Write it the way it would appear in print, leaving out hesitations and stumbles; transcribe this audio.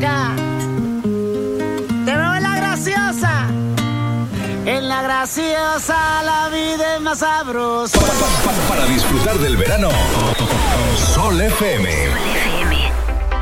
acá. Te veo en la graciosa. En la graciosa la vida es más sabrosa. Para disfrutar del verano, Sol FM.